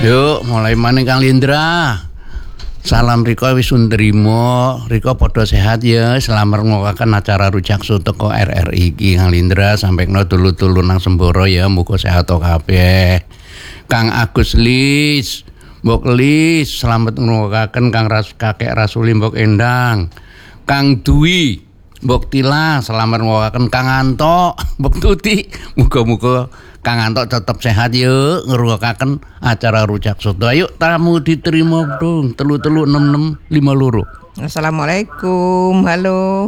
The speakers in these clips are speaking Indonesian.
Yuk, mulai maning Kang Lindra. Salam Riko wis nrimo, Riko padha sehat ya. Selamat ngokaken acara rujak soto teko RRI iki Kang Lindra sampai kena tulu-tulu nang Semboro ya, muga sehat kabeh. Kang Agus Lis, Mbok Lis, selamat ngokaken Kang Kakek Rasuli Mbok Endang. Kang Dwi, Mbok Tila, selamat ngokaken Kang Anto, Mbok Tuti. Muga-muga Kang Anto tetap sehat ya, ngrungokaken acara rujak soto. Ayo tamu diterima dong. 336652. Assalamualaikum. Halo.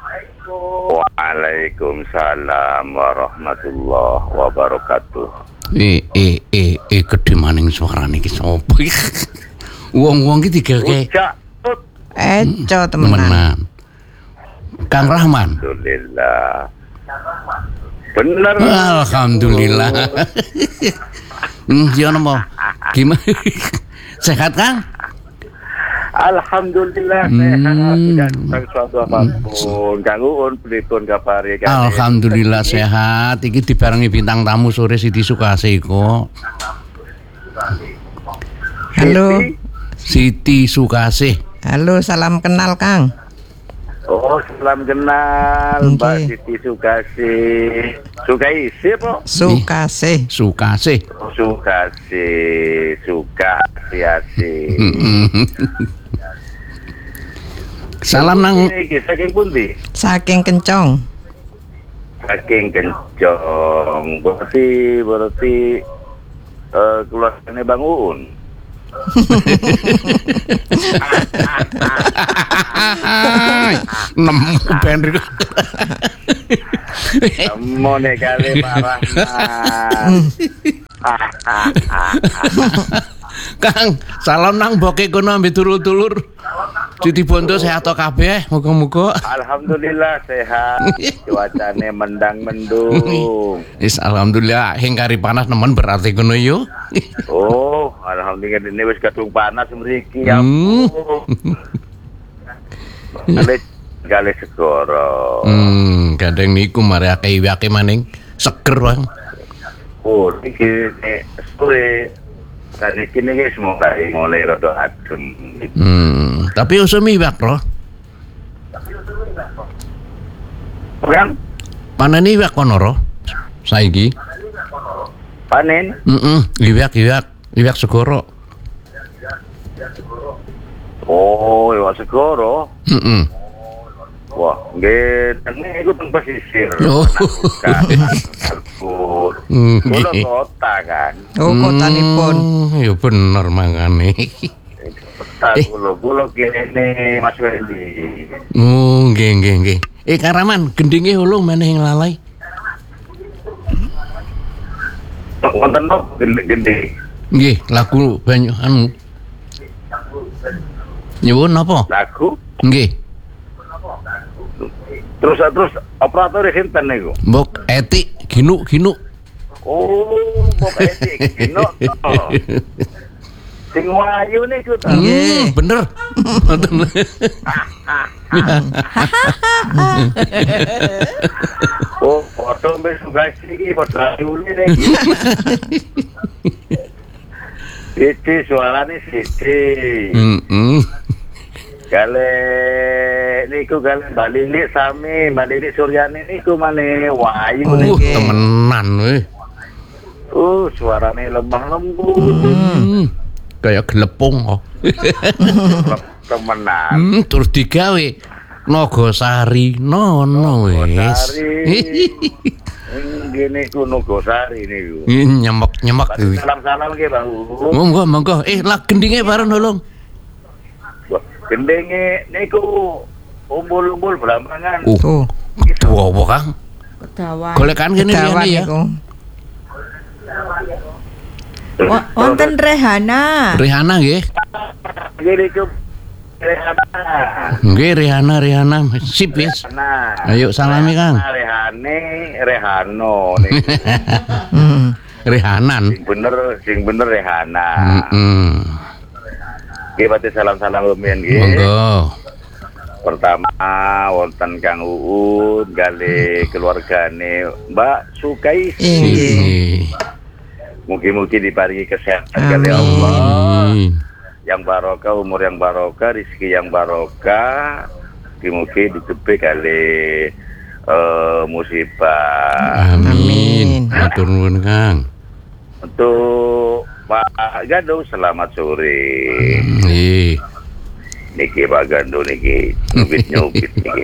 Waalaikumsalam warahmatullahi wabarakatuh. Gede maning suarane iki sapa? Wong-wong iki digake. Eco temenan. Kang Rahman. Alhamdulillah. Bener. Alhamdulillah. Gimana mau? Gimana? Sehat Kang? Alhamdulillah sehat. Tidak suatu apapun. Kang Uun pripun kabare? Alhamdulillah sehat. Iki dibarengi bintang tamu sore Siti Sukasih kok. Halo. Siti Sukasih. Halo, salam kenal Kang. Oh, salam kenal Mbak Siti Sukasih. Sukasih po? Sukasih. Sukasih. Sukasih. Sukasih. Salam nang saking pundi? Saking Kencong. Saking Kencong. Berarti keluargane Bang Uun. Nemu ben Riko. Nemu nek kali marah. Kang, salam nang boke kono ambek dulur-dulur. Siti Bondo sehat kabeh, muga-muga. Alhamdulillah sehat. Cuacane mendang-mendung. Wis alhamdulillah hingkari panas nemen berarti kono yo. Oh, alhamdulillah ini wis kadung panas mriki ya. Gale segoro. Kadang niku mari akeh iwake maning seger Bang. Oh, iki sore tadi kini guys mulai rada adem. Tapi usum iwak loh. Kan? Panen iwak kono ro. Saiki. Panen? Iwak segoro. Oh, iwak segoro. Wah, nggih, niku teng pesisir. Oh. Kulo kota kan. Oh, kotanipun. Ya bener mangane. Kulo kene Mas Wendy. Nggih. Karaman, gendinge ulung meneh ing lalai. Wonten no gending. Nggih, lagu banyu anu. Nyuwun napa? Lagu? Nggih. Terus operator sinten niku? Mbok Eti ginu. Oh, mbok Eti ginu. Sing wayu niku to. Bener. Oh, foto mbek Sukasih iki padha ayune iki. Siti suarane Siti. Gale niku Mbak Lili sami, Mbak Lili Suryani niku maneh wayu niku. Temenan weh. Suarane lemah lembut. Kayak gelepung kok. Temenan. Terus digawe Nogosari nono wis. Ngene ku Nogosari niku. Nyemek kuwi. Salam-salam nggih, Bang. Monggo. Lah gendinge bareng nolong. Gendenge niku umbul-umbul blambangan. Tuwa apa Kang? Kedawan. Golekan kene ya. Wonten Rehana. Rehana nggih. Nggih niku Nggih Rehana sip wis. Ayo salami Kang. Rehano niku. Rehanan. Sing bener Rehana. Nggih pati salam-salam rumiyin nggih. Monggo. Pertama wonten Kang Uun kali keluargane Mbak Sukasih. Mugi-mugi diparingi kesehatan kali Allah. Amin. Yang barokah, umur yang barokah, rezeki yang barokah. Mugi-mugi ditutupi kali musibah. Amin. Matur nuwun Kang. Untuk Pak Gando, selamat sore. Nggih. Niki Pak Gando niki nyubit niki.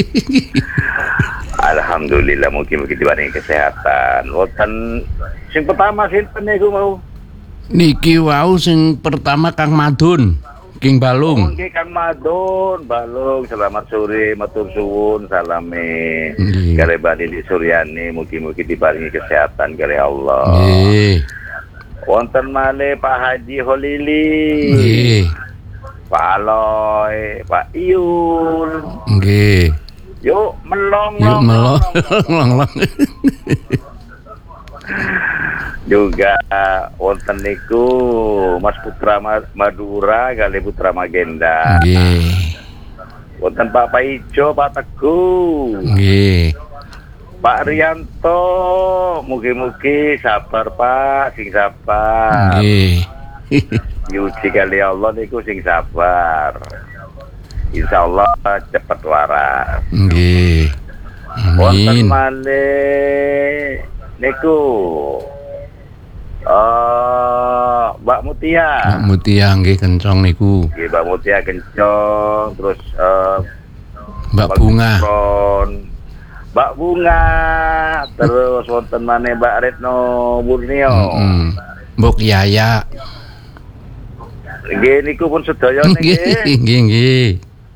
Alhamdulillah mugi-mugi diparingi kesehatan. Wonten sing pertama sinten niku mau? Niki wau sing pertama Kang Madun, King Balung. Nggih Kang Madun, Balung selamat sore, matur suwun salame. Nggih. Kare Badili Suryani mugi-mugi diparingi kesehatan kali Allah. Nggih. Wonten malih Pak Haji Holili. Nggih. Pak Aloy, Pak Iul. Nggih. Yuk melong. Yuk melong. Melong. Juga wonten niku Mas Putra Madura kali Putra Magenda. Nggih. Wonten Pak Paijo, Pak Teguh, Nggih. Pak Rianto, mugi-mugi sabar Pak, sing sabar. Nggih. Yuji kali Allah niku sing sabar. Insyaallah cepat waras. Nggih. Wonten Amin. malih niku Mbak Mutia. Mbak Mutia nggih kencong niku. Nggih, Mbak Mutia kencong, terus Mbak Bunga. Mbak Bunga, terus wonten maneh Mbak Retno Murnio. Mbok Yaya. Nggih niku pun sedaya Nggih, nggih. nggih.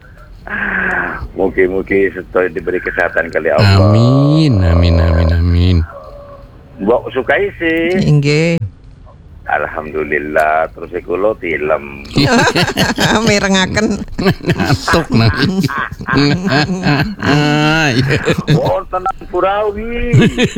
Mugi-mugi sedaya diberi kesehatan kali Allah. Amin, amin, amin, amin. Mbok sukai sih. Nggih. Alhamdulillah, terus kula tilem. Mirengaken. Ngantuk nang. Wonten Purawi.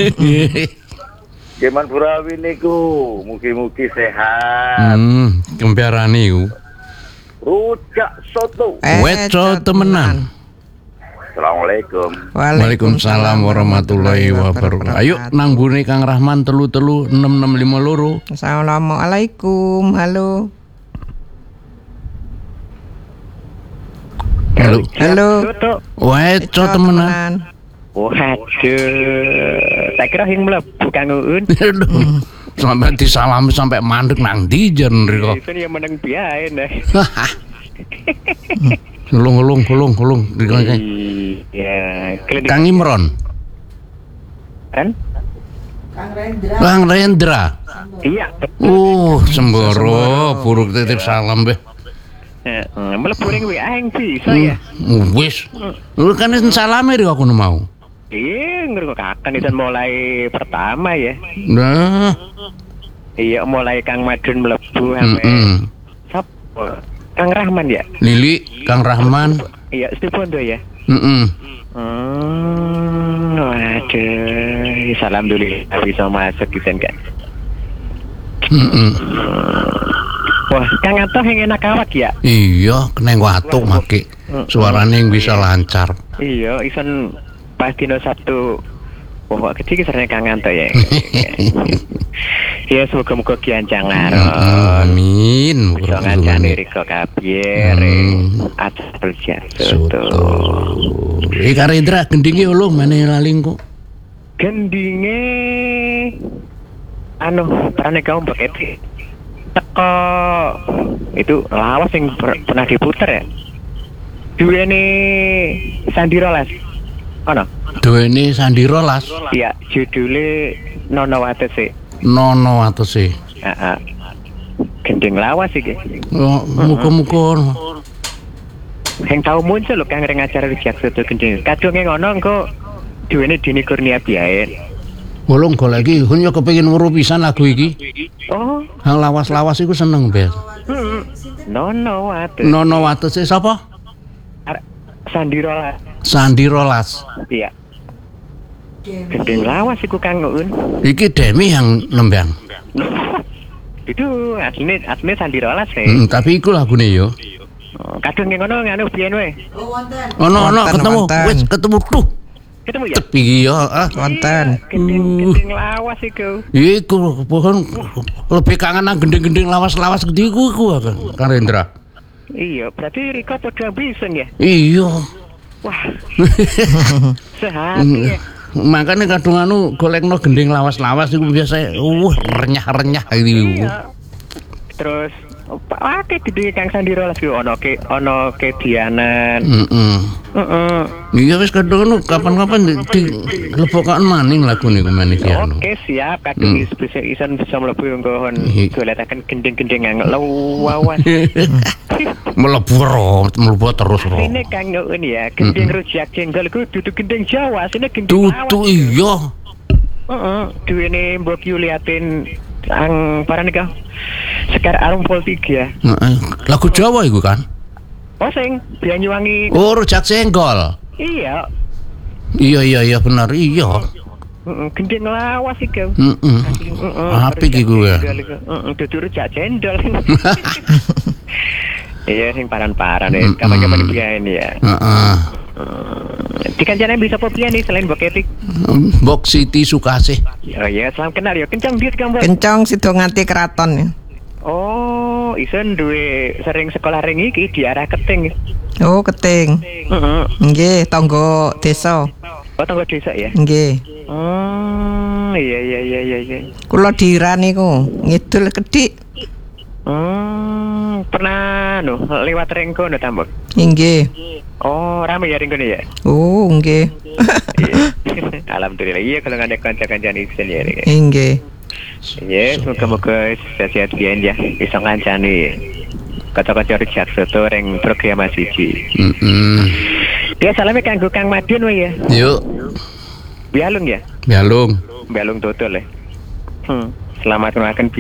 Geman Purawi niku mugi-mugi sehat. Kempiarane iku. Rujak soto. Weco temenan. Assalamualaikum. Waalaikumsalam warahmatullahi wabarakatuh. Ayo nang bune Kang Rahman 336652. Assalamualaikum. Halo. Halo. Halo. Weco temenan. Waduh, tak kira yang mlebu Kang Uun. Sampai disalami sampai mandek nang ndi jen riko. Itu yang meneng biae nah. Gulung riko. Iya, klinik Kang Imron. kan? Kang Rendra. Iya. Semboro, buruk titip salam be. Mlebu ning WA yang bisa ya. Wis. Lu kan salame riko aku mau. Iya, ngrungokaken itu mulai pertama ya. Nah, Iya, mulai Kang Madun mlebu sampai sapa? Kang Rahman ya? Lili, Kang Rahman. Iya, Stipondo ya. Waduh, alhamdulillah bisa masuk gitu kan. Wah, Kang Anto yang enak awak ya? Iya, kena watuk make. Suarane yang bisa lancar. Iya, ison pas dino Sabtu. Wah, kecil kisarnya Kang Anto ya. Ya, semoga-moga kiancang ngaron. Amin. Bisa ngancani Riko Kabier. Atur jatuh. Kak Rendra, gendingi ulung mana laling kok? Gendinge perannya kamu pakai teko itu lawas yang pernah diputer ya. Dua ini Sandi Rolas. Dua ini Sandi Rolas. Iya, judulnya Nono Watese. Nono Watese. Gending lawas sih. Muka-muka. Yang tahu muncul loh Kang ngajar di Jaksoto gending. Kadungnya ngono kok dua ini Dini Kurnia biain. Bolong kok lagi, aku kepengin weruh pisan lagu iki. Oh, hang lawas-lawas iku seneng bes. Nono Watese. Nono Watese sapa? Sandi Rolas. Sandi Rolas. Iya. Gending lawas iku Kang Uun. Iki Demi yang nembang. Itu aslinya Sandi Rolas nih. Tapi iku lagune yo. Kadung yang ngono nganu biyen we. Ono ketemu, wis ketemu tuh. Ketemu ya? Iya, Wonten. Gending lawas iku. Iku pohon lebih kangen nang gending-gending lawas-lawas gede iku Kang Rendra. Iya, berarti Riko padha bisen ya? Iya. Wah. Sehati ya. Makanya kadung golekno gending lawas-lawas iku biasa renyah-renyah gitu. Iya. Terus akeh gede Kang Sandiro lagi ono kedianan. Iya wis kadung kapan-kapan dilebokaken maning lagu niku maning ya. Oke, siap. Kadung bisa mlebu nggon goletaken gending-gending yang lawas. mlebu terus ro. Ini Kang Nuun ya, gending rujak jengkol iku dudu gending Jawa, sini gending lawas. Tutu iya. Duwene mbok yu liatin ang paranika Sekar Arum Pol 3. Lagu Jawa iku kan? Oh sing Banyuwangi. Oh, rujak jengkol. Iya. Iya benar iya. Gending lawas iku. Apik iku ya. Dudu rujak cendol. Iya sing paran-paran ya, kapan-kapan biyen ya. Di kancane bisa apa piye nih selain Mbok Etik? Mbok Siti Sukasih. Oh iya, salam kenal ya. Kencang diet gambar. Kencang sido nganti keraton ya. Oh, isen duwe sering sekolah ring iki di arah Keting. Oh, Keting. Nggih, tangga desa. Oh, tangga desa ya? Nggih. Iya. Kula Diran niku, ngidul Kedik. Pernah lewat ring kono ta, Mbok? Nggih. Oh, rame ya ring kono ya? Oh, nggih. Alhamdulillah. Iya kalau ada kanca-kancan isen ya. Nggih. Iya, semoga sehat biyen ya. Bisa ngancani kata-kata Richard Soto ring program Mas Siji. Ya salame kanggo Kang Madiun wae ya. Yuk. Bialung ya? Bialung. Bialung total ya. Selamat mengakan